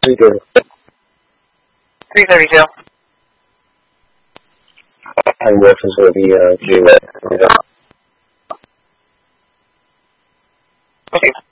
We do. 332. And Wilson's going to be due at. Okay.